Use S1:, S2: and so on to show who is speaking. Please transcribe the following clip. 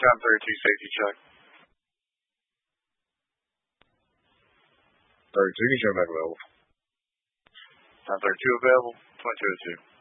S1: Time 32 safety check.
S2: 32, you can show back available.
S1: Time 32 available. 2202.